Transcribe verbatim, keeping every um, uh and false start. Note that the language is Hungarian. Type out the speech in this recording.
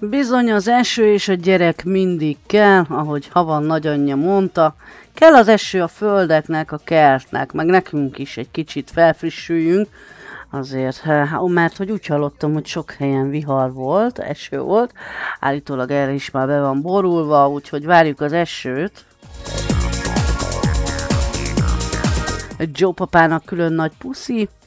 Bizony az eső és a gyerek mindig kell, ahogy Havan nagyanyja mondta, kell az eső a földeknek, a kertnek, meg nekünk is egy kicsit felfrissüljünk, azért, mert hogy úgy hallottam, hogy sok helyen vihar volt, eső volt, állítólag erre is már be van borulva, úgyhogy várjuk az esőt. Joe papának külön nagy puszi.